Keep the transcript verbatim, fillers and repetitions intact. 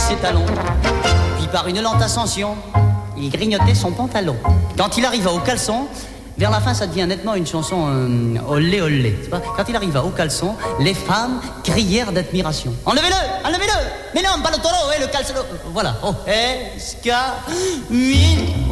ses talons. Puis par une lente ascension, il grignotait son pantalon. Quand il arriva au caleçon, vers la fin, ça devient nettement une chanson euh, olé olé. C'est pas quand il arriva au caleçon, les femmes crièrent d'admiration. Enlevez-le, enlevez-le. Mais non, pas le taureau, eh, le caleçon. Voilà. Oh, esca, mille.